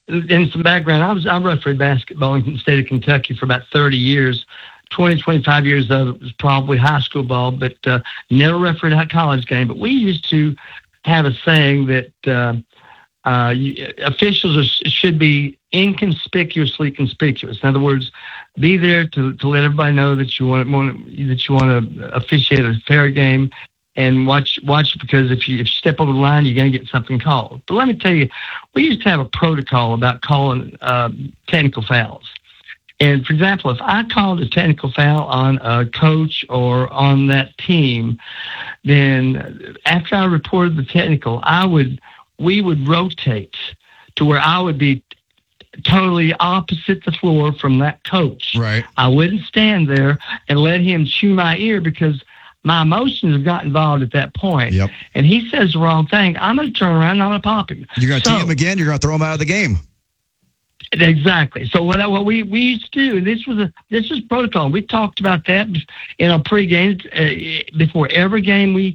in some background, I refereed basketball in the state of Kentucky for about 30 years. 25 years of it was probably high school ball, but never refereed a college game. But we used to have a saying that officials should be inconspicuously conspicuous. In other words, be there to let everybody know that you want to officiate a fair game, and watch because if you step over the line, you're going to get something called. But let me tell you, we used to have a protocol about calling technical fouls. And, for example, if I called a technical foul on a coach or on that team, then after I reported the technical, we would rotate to where I would be totally opposite the floor from that coach. Right. I wouldn't stand there and let him chew my ear because my emotions have got involved at that point. Yep. And he says the wrong thing. I'm going to turn around and I'm going to pop him. You're going to tee him again. You're going to throw him out of the game. Exactly. So what we used to do, and this was protocol. We talked about that in our pregame before every game we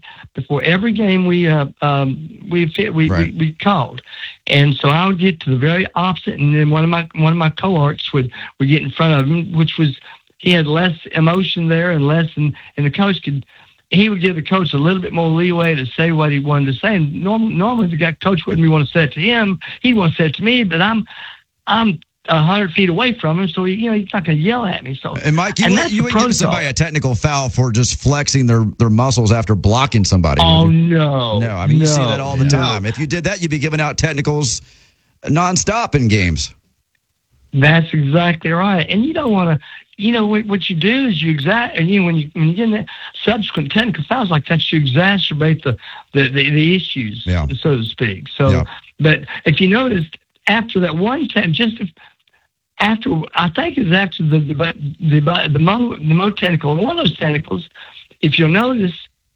called. And so I would get to the very opposite, and then one of my cohorts would get in front of him, which was he had less emotion there and less, and the coach he would give the coach a little bit more leeway to say what he wanted to say. And normally the coach wouldn't want to say it to him. He'd want to say it to me, but I'm 100 feet away from him, so he's not going to yell at me. So, and Mike, you would give somebody a technical foul for just flexing their muscles after blocking somebody. Oh, no. No, I mean, you see that all the time. If you did that, you'd be giving out technicals nonstop in games. That's exactly right. And you don't want to, what you do is when you get in that subsequent technical fouls like that, you exacerbate the issues, so to speak. So, but if you notice, after that one time, I think it was after the Mo technical, one of those technicals, if you'll notice,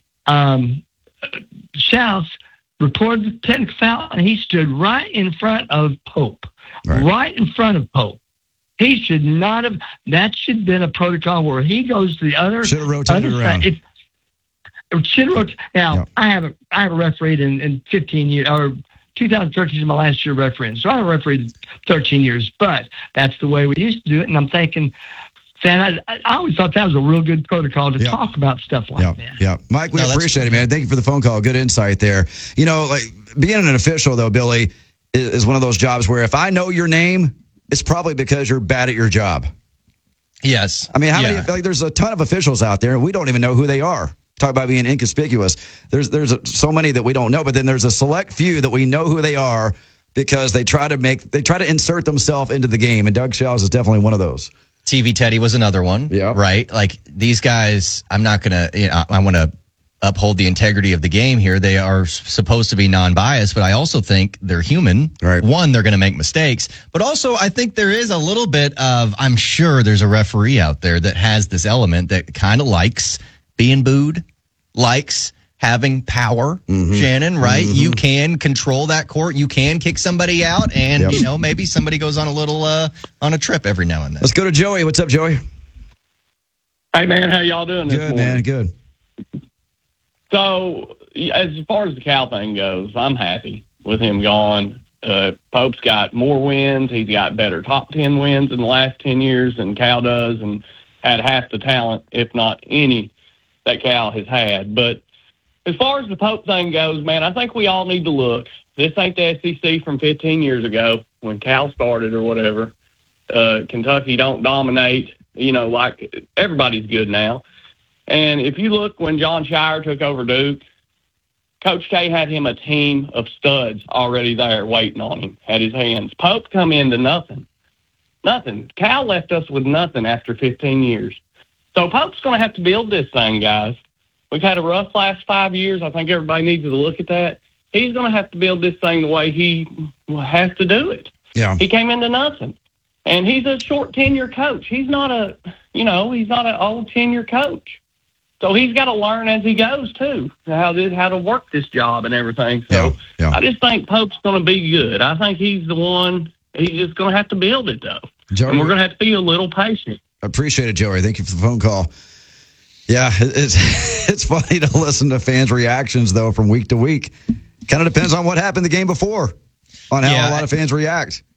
Shouts reported the technical foul, and he stood right in front of Pope. Right in front of Pope. He should not have. That should have been a protocol where he goes to the other. Should have rotated around. Now, I haven't refereed in 15 years, or 2013 is my last year refereeing. So I refereed 13 years, but that's the way we used to do it. And I'm thinking, I always thought that was a real good protocol to talk about stuff like that. Yeah. Mike, we appreciate it, man. Thank you for the phone call. Good insight there. Like being an official, though, Billy, is one of those jobs where if I know your name, it's probably because you're bad at your job. Yes. I mean, how many? There's a ton of officials out there, and we don't even know who they are. Talk about being inconspicuous. There's so many that we don't know, but then there's a select few that we know who they are because they try to insert themselves into the game, and Doug Shows is definitely one of those. TV Teddy was another one. Yeah. Right? Like, these guys, I'm not going to, I want to uphold the integrity of the game here. They are supposed to be non-biased, but I also think they're human. Right. One, they're going to make mistakes, but also I think there is a little bit of, I'm sure there's a referee out there that has this element that kind of likes being booed, likes having power, Shannon, right? Mm-hmm. You can control that court. You can kick somebody out, and, maybe somebody goes on a little, on a trip every now and then. Let's go to Joey. What's up, Joey? Hey, man, how y'all doing this morning? Good, man, good. So, as far as the Cal thing goes, I'm happy with him gone. Pope's got more wins. He's got better top 10 wins in the last 10 years than Cal does, and had half the talent, if not any, that Cal has had. But as far as the Pope thing goes, man, I think we all need to look. This ain't the SEC from 15 years ago when Cal started or whatever. Kentucky don't dominate, like everybody's good now. And if you look when John Shire took over Duke, Coach K had him a team of studs already there waiting on him, had his hands. Pope come into nothing. Nothing. Cal left us with nothing after 15 years. So Pope's going to have to build this thing, guys. We've had a rough last 5 years. I think everybody needs to look at that. He's going to have to build this thing the way he has to do it. Yeah. He came into nothing. And he's a short tenure coach. He's not he's not an old tenure coach. So he's got to learn as he goes, too, how to work this job and everything. So I just think Pope's going to be good. I think he's the one. He's just going to have to build it, though. Joey, and we're going to have to be a little patient. Appreciate it, Joey. Thank you for the phone call. Yeah, it's funny to listen to fans' reactions, though, from week to week. Kind of depends on what happened the game before, on how a lot of fans react.